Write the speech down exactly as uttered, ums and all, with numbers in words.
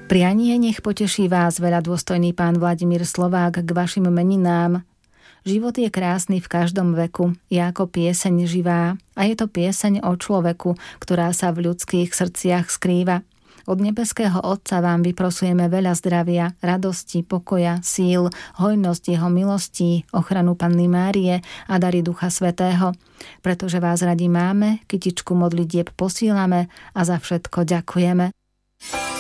Prianie nech poteší vás veľa dôstojný pán Vladimír Slovák k vašim meninám. Život je krásny v každom veku, je ako pieseň živá a je to pieseň o človeku, ktorá sa v ľudských srdciach skrýva. Od nebeského Otca vám vyprosujeme veľa zdravia, radosti, pokoja, síl, hojnosť jeho milostí, ochranu Panny Márie a dary Ducha Svätého. Pretože vás radi máme, kytičku modlitieb posílame a za všetko ďakujeme.